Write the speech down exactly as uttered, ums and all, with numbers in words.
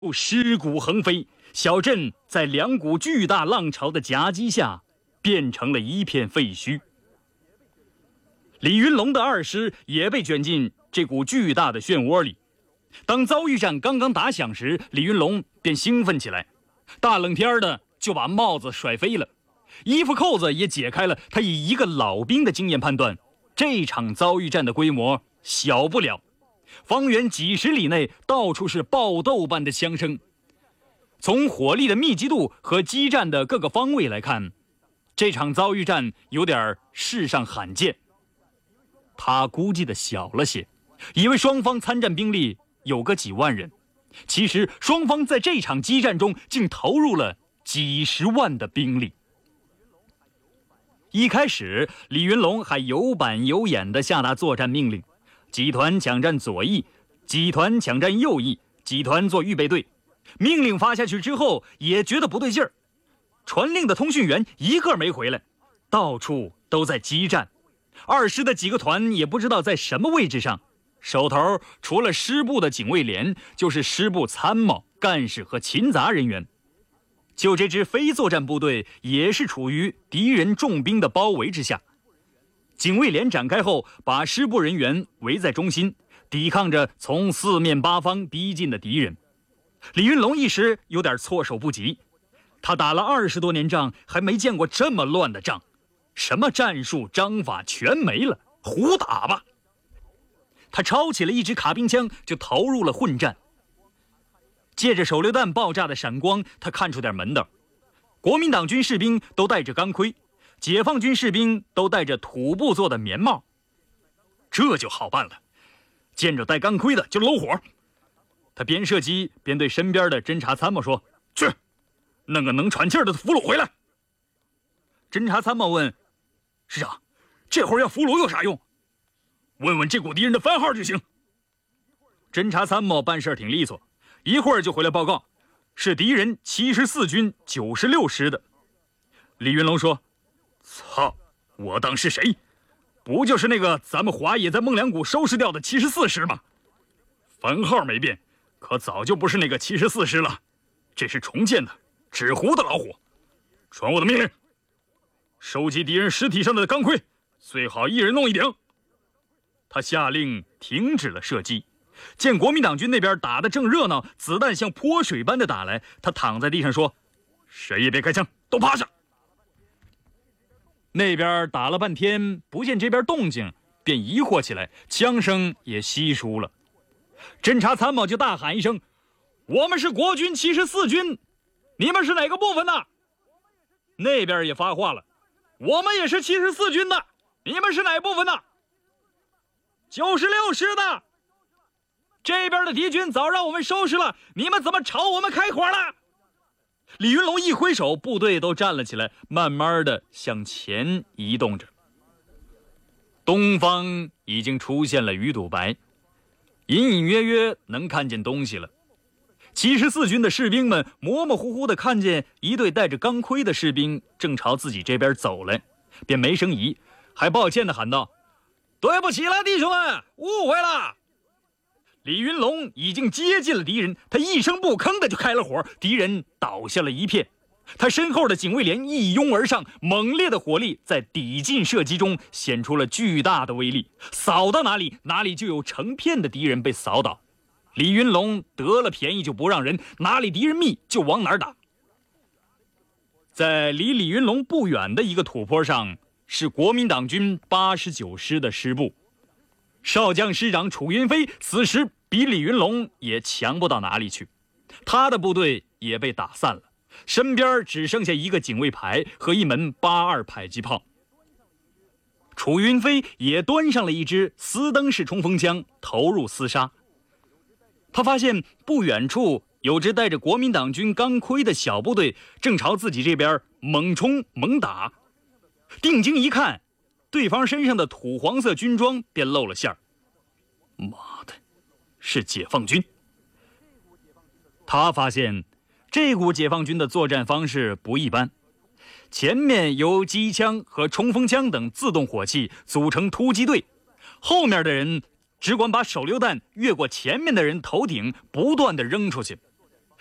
尸骨横飞，小镇在两股巨大浪潮的夹击下，变成了一片废墟。李云龙的二师也被卷进这股巨大的漩涡里。当遭遇战刚刚打响时，李云龙便兴奋起来，大冷天的就把帽子甩飞了，衣服扣子也解开了。他以一个老兵的经验判断，这场遭遇战的规模小不了。方圆几十里内到处是爆斗般的枪声。从火力的密集度和激战的各个方位来看，这场遭遇战有点世上罕见。他估计的小了些，以为双方参战兵力有个几万人，其实双方在这场激战中竟投入了几十万的兵力。一开始，李云龙还有板有眼地下达作战命令，几团抢占左翼，几团抢占右翼，几团做预备队。命令发下去之后，也觉得不对劲儿，传令的通讯员一个没回来，到处都在激战。二师的几个团也不知道在什么位置上，手头除了师部的警卫连，就是师部参谋、干事和勤杂人员。就这支非作战部队也是处于敌人重兵的包围之下。警卫连展开后，把师部人员围在中心，抵抗着从四面八方逼近的敌人。李云龙一时有点措手不及，他打了二十多年仗，还没见过这么乱的仗，什么战术章法全没了，胡打吧。他抄起了一支卡宾枪，就投入了混战。借着手榴弹爆炸的闪光，他看出点门道。国民党军士兵都戴着钢盔，解放军士兵都戴着土布做的棉帽，这就好办了。见着戴钢盔的就搂火。他边射击边对身边的侦察参谋说：“去，弄个能喘气的俘虏回来。”侦察参谋问：“师长，这会儿要俘虏有啥用？问问这股敌人的番号就行。”侦察参谋办事挺利索，一会儿就回来报告，是敌人七十四军九十六师的。李云龙说：“操，我当是谁？不就是那个咱们华野在孟良崮收拾掉的七十四师吗？番号没变，可早就不是那个七十四师了，这是重建的纸糊的老虎。传我的命令，收集敌人尸体上的钢盔，最好一人弄一顶。”他下令停止了射击。见国民党军那边打得正热闹，子弹像泼水般的打来，他躺在地上说：“谁也别开枪，都趴下。”那边打了半天，不见这边动静，便疑惑起来，枪声也稀疏了。侦察参谋就大喊一声：“我们是国军七十四军，你们是哪个部分的？”那边也发话了：“我们也是七十四军的，你们是哪部分的？”“九十六师的。”“这边的敌军早让我们收拾了，你们怎么朝我们开火了？”李云龙一挥手，部队都站了起来，慢慢的向前移动着。东方已经出现了鱼肚白，隐隐约约能看见东西了。七十四军的士兵们模模糊糊的看见一队带着钢盔的士兵正朝自己这边走来，便没生疑，还抱歉的喊道：“对不起了，弟兄们，误会了。”李云龙已经接近了敌人，他一声不吭的就开了火，敌人倒下了一片。他身后的警卫连一拥而上，猛烈的火力在抵近射击中显出了巨大的威力，扫到哪里，哪里就有成片的敌人被扫倒。李云龙得了便宜就不让人，哪里敌人密就往哪儿打。在离李云龙不远的一个土坡上，是国民党军八十九师的师部。少将师长楚云飞此时比李云龙也强不到哪里去，他的部队也被打散了，身边只剩下一个警卫排和一门八二迫击炮。楚云飞也端上了一支丝灯式冲锋枪，投入厮杀。他发现不远处有支带着国民党军钢盔的小部队正朝自己这边猛冲猛打，定睛一看，对方身上的土黄色军装便露了馅儿。妈的，是解放军！他发现这股解放军的作战方式不一般，前面由机枪和冲锋枪等自动火器组成突击队，后面的人只管把手榴弹越过前面的人头顶不断地扔出去。